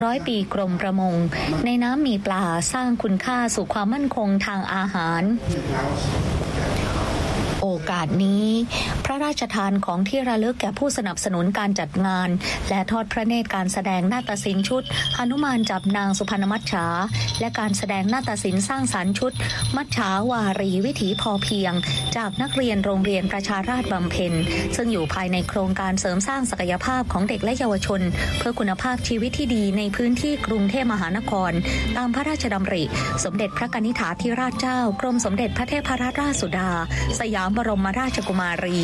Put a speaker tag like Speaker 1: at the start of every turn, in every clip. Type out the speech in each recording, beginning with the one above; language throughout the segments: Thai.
Speaker 1: 100 ปีกรมประมงในน้ำมีปลาสร้างคุณค่าสู่ความมั่นคงทางอาหารโอกาสนี้พระราชทานของที่ระลึกแก่ผู้สนับสนุนการจัดงานและทอดพระเนตรการแสดงนาฏศิลป์ชุดหนุมานจับนางสุพรรณมัจฉาและการแสดงนาฏศิลป์สร้างสรรค์ชุดมัจฉาวารีวิถีพอเพียงจากนักเรียนโรงเรียนประชาราษฎร์บำเพ็ญซึ่งอยู่ภายในโครงการเสริมสร้างศักยภาพของเด็กและเยาวชนเพื่อคุณภาพชีวิตที่ดีในพื้นที่กรุงเทพมหานครตามพระราชดำริสมเด็จพระกนิษฐาธิราชเจ้ากรมสมเด็จพระเทพรัตนราชสุดาสยามบรมราชกุมารี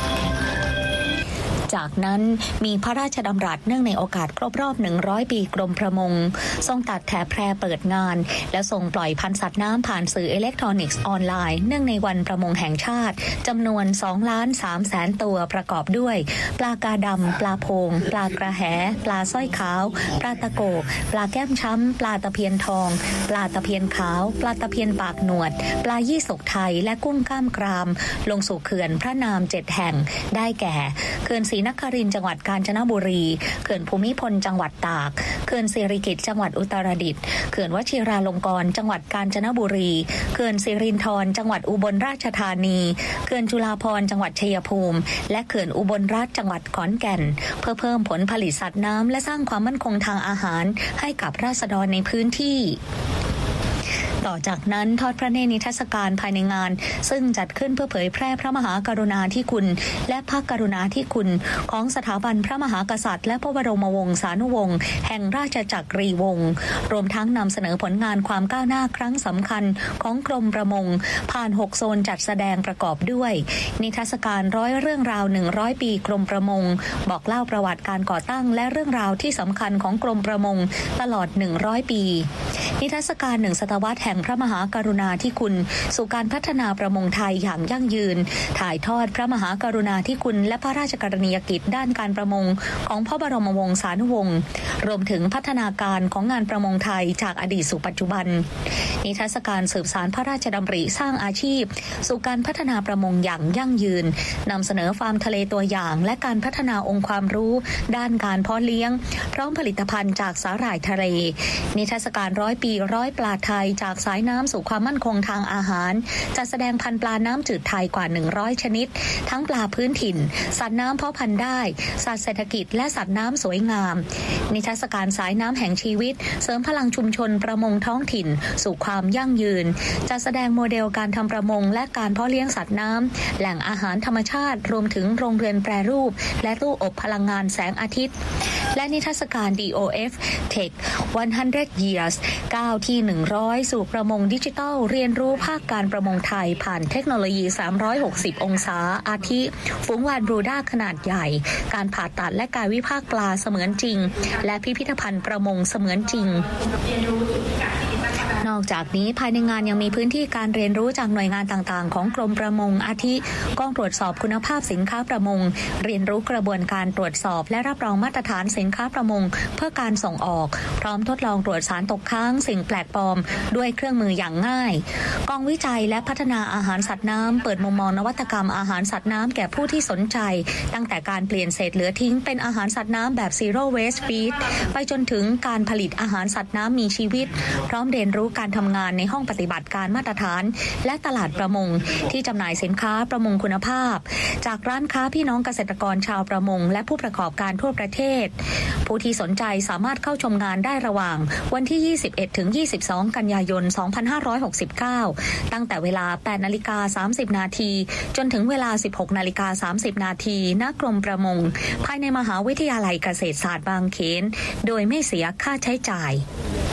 Speaker 1: จากนั้นมีพระราชดำรัสเนื่องในโอกาสครบรอบ100 ปีกรมประมงทรงตัดแถบแพรเปิดงานและทรงปล่อยพันธุ์สัตว์น้ำผ่านสื่ออิเล็กทรอนิกส์ออนไลน์เนื่องในวันประมงแห่งชาติจำนวน 2,300,000 ตัวประกอบด้วยปลากาดำปลาโพงปลากระแหปลาสร้อยขาวปลาตะโกกปลาแก้มช้ำปลาตะเพียนทองปลาตะเพียนขาวปลาตะเพียนปากหนวดปลายี่สกไทยและกุ้งกล้ามกรามลงสู่เขื่อนพระนาม7 แห่งได้แก่เขื่อนศรีนครินทร์จังหวัดกาญจนบุรีเขื่อนภูมิพลจังหวัดตากเขื่อนสิริกิติ์จังหวัดอุตรดิตถ์เขื่อนวชิราลงกรณ์จังหวัดกาญจนบุรีเขื่อนสิรินธรจังหวัดอุบลราชธานีเขื่อนจุฬาภรณ์จังหวัดชัยภูมิและเขื่อนอุบลราชจังหวัดขอนแก่นเพื่อเพิ่มผลผลิตสัตว์น้ำและสร้างความมั่นคงทางอาหารให้กับราษฎรในพื้นที่ต่อจากนั้นทอดพระเนตรนิทรรศการภายในงานซึ่งจัดขึ้นเพื่อเผยแพร่พระมหากรุณาธิคุณและพระกรุณาธิคุณของสถาบันพระมหากษัตริย์และพระบรมวงศานุวงศ์แห่งราชจักรีวงศ์รวมทั้งนำเสนอผลงานความก้าวหน้าครั้งสำคัญของกรมประมงผ่าน6โซนจัดแสดงประกอบด้วยนิทรรศการ100เรื่องราว100 ปีกรมประมงบอกเล่าประวัติการก่อตั้งและเรื่องราวที่สำคัญของกรมประมงตลอด100 ปีนิทรรศการ1ศตวรรษแห่งพระมหากรุณาธิคุณสู่การพัฒนาประมงไทยอย่างยั่งยืนถ่ายทอดพระมหากรุณาธิคุณและพระราชกรณียกิจด้านการประมงของพระบรมวงศานุวงศ์รวมถึงพัฒนาการของงานประมงไทยจากอดีตสู่ปัจจุบันนิทรรศการสืบสานพระราชดำริสร้างอาชีพสู่การพัฒนาประมงอย่างยั่งยืนนำเสนอฟาร์มทะเลตัวอย่างและการพัฒนาองค์ความรู้ด้านการเพาะเลี้ยงพร้อมผลิตภัณฑ์จากสาหร่ายทะเลนิทรรศการ100 ปี100 ปลาไทยจากสายน้ำสู่ความมั่นคงทางอาหารจัดแสดงพันธุ์ปลาน้ำจืดไทยกว่า100 ชนิดทั้งปลาพื้นถิ่นสัตว์น้ำเพาะพันธุ์ได้สัตว์เศรษฐกิจและสัตว์น้ำสวยงามนิทรรศการสายน้ำแห่งชีวิตเสริมพลังชุมชนประมงท้องถิ่นสู่ความยั่งยืนจัดแสดงโมเดลการทำประมงและการเพาะเลี้ยงสัตว์น้ำแหล่งอาหารธรรมชาติรวมถึงโรงเรือนแปรรูปและตู้อบพลังงานแสงอาทิตย์และนิทรรศการ DOF Tech 100 Years ก้าวที่100สู่ประมงดิจิทัลเรียนรู้ภาคการประมงไทยผ่านเทคโนโลยี360องศาอาทิฝูงวานบรูด้าขนาดใหญ่การผ่าตัดและการวิพากษ์ปลาเสมือนจริงและพิพิธภัณฑ์ประมงเสมือนจริงนอกจากนี้ภายในงานยังมีพื้นที่การเรียนรู้จากหน่วยงานต่างๆของกรมประมงอาทิกองตรวจสอบคุณภาพสินค้าประมงเรียนรู้กระบวนการตรวจสอบและรับรองมาตรฐานสินค้าประมงเพื่อการส่งออกพร้อมทดลองตรวจสารตกค้างสิ่งแปลกปลอมด้วยเครื่องมืออย่างง่ายกองวิจัยและพัฒนาอาหารสัตว์น้ำเปิดมุมมองนวัตกรรมอาหารสัตว์น้ำแก่ผู้ที่สนใจตั้งแต่การเปลี่ยนเศษเหลือทิ้งเป็นอาหารสัตว์น้ำแบบ Zero Waste Feed ไปจนถึงการผลิตอาหารสัตว์น้ำมีชีวิตพร้อมเรียนรู้การทำงานในห้องปฏิบัติการมาตรฐานและตลาดประมงที่จำหน่ายสินค้าประมงคุณภาพจากร้านค้าพี่น้องเกษตรกรชาวประมงและผู้ประกอบการทั่วประเทศผู้ที่สนใจสามารถเข้าชมงานได้ระหว่างวันที่ 21 ถึง 22 กันยายน 2569 ตั้งแต่เวลา 8:30 น.จนถึงเวลา 16:30 น.ณ กรมประมงภายในมหาวิทยาลัยเกษตรศาสตร์บางเขนโดยไม่เสียค่าใช้จ่าย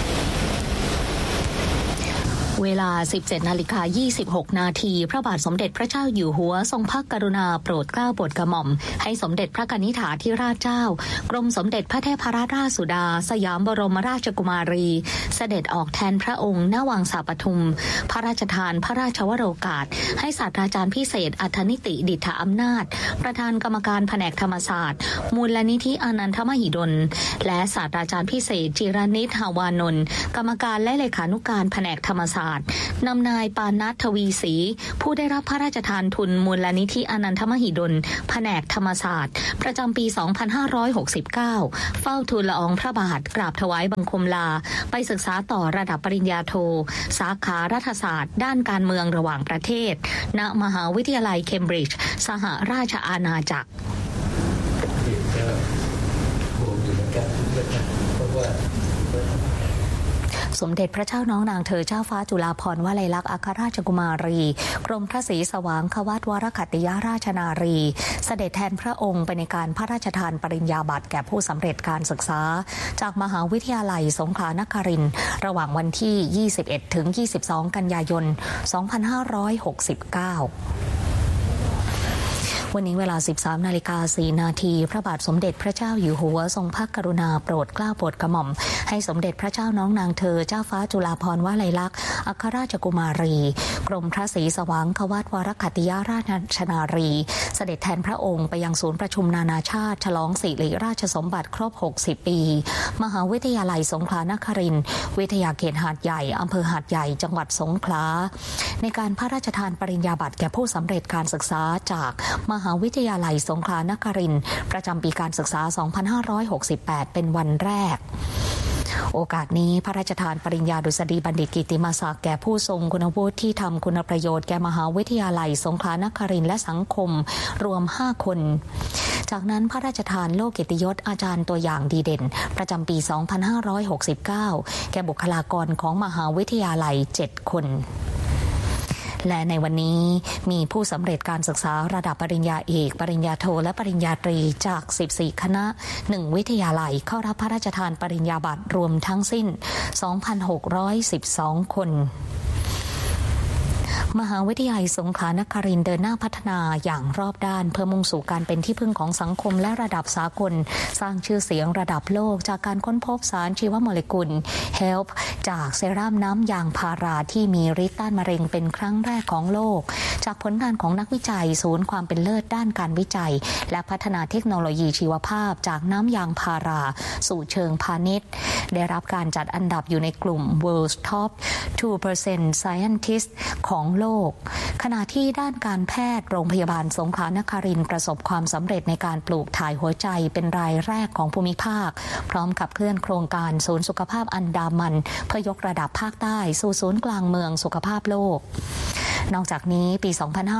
Speaker 1: เวลา 17:26 น.พระบาทสมเด็จพระเจ้าอยู่หัวทรงพระกรุณาโปรดเกล้าโปรดกระหม่อมให้สมเด็จพระกนิษฐาธิราชเจ้ากรมสมเด็จพระเทพรัตนราชสุดาสยามบรมราชกุมารีเสด็จออกแทนพระองค์ณวังสาปทุมพระราชทานพระราชวโรกาสให้ศาสตราจารย์พิเศษอัธนิติดิษฐอำนาจประธานกรรมการแผนกธรรมศาสตร์มูลนิธิอนันทมหิดลและศาสตราจารย์พิเศษจิรนิต หาวานนท์กรรมการและเลขานุการแผนกธรรมศาสตร์าสตร์นำนายปานัส ทวีศรีผู้ได้รับพระราชทานทุนมูลนิธิอนันทมหิดลแผนกธรรมศาสตร์ประจำปี 2569 เฝ้าทูลละอองพระบาทกราบถวายบังคมลาไปศึกษาต่อระดับปริญญาโทสาขารัฐศาสตร์ด้านการเมืองระหว่างประเทศณมหาวิทยาลัยเคมบริดจ์สหราชอาณาจักรสมเด็จพระเจ้าน้องนางเธอเจ้าฟ้าจุฬาภรณ์วลัยลักษณ์อัครราชกุมารีกรมพระศรีสว่างควัตวรคัตติยราชนารีเสด็จแทนพระองค์ไปในการพระราชทานปริญญาบัตรแก่ผู้สำเร็จการศึกษาจากมหาวิทยาลัยสงขลานครินทร์ระหว่างวันที่ 21 ถึง 22 กันยายน 2569วันนี้เวลา 13:04 นาทีพระบาทสมเด็จพระเจ้าอยู่หัวทรงพระกรุณาโปรดเกล้าโปรดกระหม่อมให้สมเด็จพระเจ้าน้องนางเธอเจ้าฟ้าจุฬาภรณ์วลัยลักษณ์อัครราชกุมารีกรมพระศรีสว่างควัตวรคัตติยราชนารีเสด็จแทนพระองค์ไปยังศูนย์ประชุมนานาชาติฉลองสิริราชสมบัติครบ 60 ปีมหาวิทยาลัยสงขลานครินทร์วิทยาเขตหาดใหญ่อำเภอหาดใหญ่จังหวัดสงขลาในการพระราชทานปริญญาบัตรแก่ผู้สำเร็จการศึกษาจากมหาวิทยาลัยสงขลานครินทร์ประจำปีการศึกษา 2568 เป็นวันแรกโอกาสนี้พระราชทานปริญญาดุษฎีบัณฑิตกิตติมศักดิ์แก่ผู้ทรงคุณวุฒิที่ทำคุณประโยชน์แก่มหาวิทยาลัยสงขลานครินทร์และสังคมรวม 5 คนจากนั้นพระราชทานโล่เกียรติยศอาจารย์ตัวอย่างดีเด่นประจำปี 2569 แก่บุคลากรของมหาวิทยาลัย 7 คนและในวันนี้มีผู้สำเร็จการศึกษาระดับปริญญาเอกปริญญาโทและปริญญาตรีจาก14คณะ1วิทยาลัยเข้ารับพระราชทานปริญญาบัตรรวมทั้งสิ้น 2,612 คนมหาวิทยาลัยสงขลานครินทร์เดินหน้าพัฒนาอย่างรอบด้านเพื่อมุ่งสู่การเป็นที่พึ่งของสังคมและระดับสากลสร้างชื่อเสียงระดับโลกจากการค้นพบสารชีวโมเลกุล HELP จากเซรั่มน้ำยางพาราที่มีฤทธิ์ต้านมะเร็งเป็นครั้งแรกของโลกจากผลงานของนักวิจัยศูนย์ความเป็นเลิศด้านการวิจัยและพัฒนาเทคโนโลยีชีวภาพจากน้ำยางพาราสู่เชิงพาณิชย์ได้รับการจัดอันดับอยู่ในกลุ่ม World's Top 2% Scientist ของโลกขณะที่ด้านการแพทย์โรงพยาบาลสงขลานครินทร์ประสบความสำเร็จในการปลูกถ่ายหัวใจเป็นรายแรกของภูมิภาคพร้อมขับเคลื่อนโครงการศูนย์สุขภาพอันดามันเพื่อยกระดับภาคใต้สู่ศูนย์กลางเมืองสุขภาพโลกนอกจากนี้ปี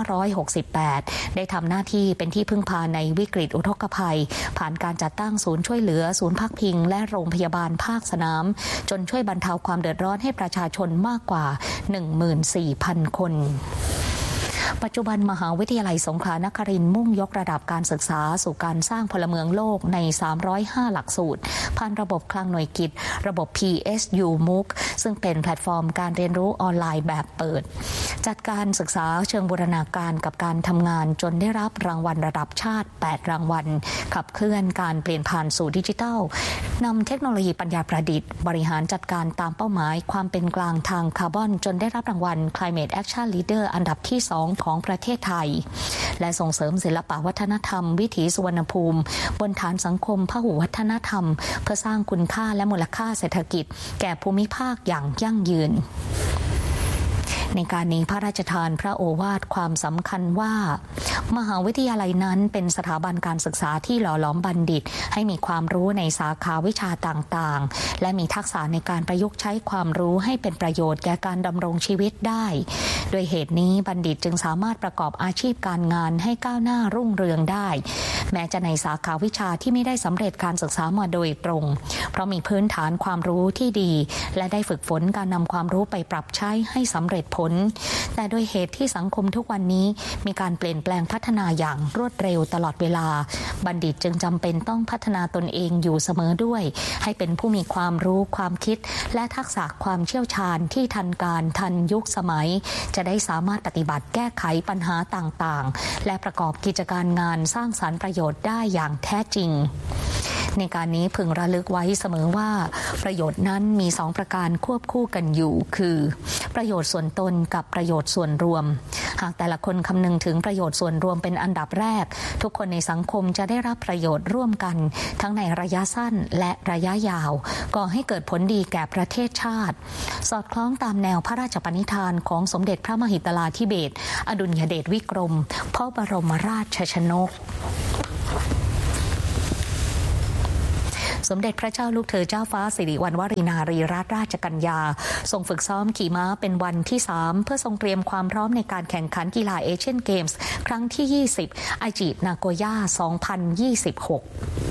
Speaker 1: 2568 ได้ทำหน้าที่เป็นที่พึ่งพาในวิกฤตอุทกภัยผ่านการจัดตั้งศูนย์ช่วยเหลือศูนย์พักพิงและโรงพยาบาลภาคสนามจนช่วยบรรเทาความเดือดร้อนให้ประชาชนมากกว่า 14,000 คนปัจจุบันมหาวิทยาลัยสงขลานครินทร์มุ่งยกระดับการศึกษาสู่การสร้างพลเมืองโลกใน305หลักสูตรผ่านระบบคลังหน่วยกิตระบบ PSU MOOC ซึ่งเป็นแพลตฟอร์มการเรียนรู้ออนไลน์แบบเปิดจัดการศึกษาเชิงบูรณาการกับการทำงานจนได้รับรางวัลระดับชาติ8รางวัลขับเคลื่อนการเปลี่ยนผ่านสู่ดิจิทัลนำเทคโนโลยีปัญญาประดิษฐ์บริหารจัดการตามเป้าหมายความเป็นกลางทางคาร์บอนจนได้รับรางวัล Climate Action Leader อันดับที่2ของประเทศไทยและส่งเสริมศิลปวัฒนธรรมวิถีสุวรรณภูมิบนฐานสังคมพหุวัฒนธรรมเพื่อสร้างคุณค่าและมูลค่าเศรษฐกิจแก่ภูมิภาคอย่างยั่งยืนในการนี้พระราชทานพระโอวาทความสำคัญว่ามหาวิทยาลัยนั้นเป็นสถาบันการศึกษาที่หล่อหลอมบัณฑิตให้มีความรู้ในสาขาวิชาต่างๆและมีทักษะในการประยุกต์ใช้ความรู้ให้เป็นประโยชน์แก่การดำรงชีวิตได้โดยเหตุนี้บัณฑิตจึงสามารถประกอบอาชีพการงานให้ก้าวหน้ารุ่งเรืองได้แม้จะในสาขาวิชาที่ไม่ได้สำเร็จการศึกษามาโดยตรงเพราะมีพื้นฐานความรู้ที่ดีและได้ฝึกฝนการนำความรู้ไปปรับใช้ให้สำเร็จผลแต่โดยเหตุที่สังคมทุกวันนี้มีการเปลี่ยนแปลงพัฒนาอย่างรวดเร็วตลอดเวลาบัณฑิตจึงจำเป็นต้องพัฒนาตนเองอยู่เสมอด้วยให้เป็นผู้มีความรู้ความคิดและทักษะความเชี่ยวชาญที่ทันการทันยุคสมัยจะได้สามารถปฏิบัติแก้ไขปัญหาต่างๆและประกอบกิจการงานสร้างสรรค์ประโยชน์ได้อย่างแท้จริงในการนี้พึงระลึกไว้เสมอว่าประโยชน์นั้นมี2ประการควบคู่กันอยู่คือประโยชน์ส่วนตนกับประโยชน์ส่วนรวมหากแต่ละคนคำนึงถึงประโยชน์ส่วนรวมเป็นอันดับแรกทุกคนในสังคมจะได้รับประโยชน์ร่วมกันทั้งในระยะสั้นและระยะยาวก่อให้เกิดผลดีแก่ประเทศชาติสอดคล้องตามแนวพระราชปณิธานของสมเด็จพระมหิดลาธิเบศรอดุลยเดชวิกรมพระบรมราชชนกสมเด็จพระเจ้าลูกเธอเจ้าฟ้าสิริวัณวรีนารีรัตนราชกัญญาทรงฝึกซ้อมขี่ม้าเป็นวันที่3เพื่อทรงเตรียมความพร้อมในการแข่งขันกีฬาเอเชียนเกมส์ครั้งที่20ไอจินาโกย่า2026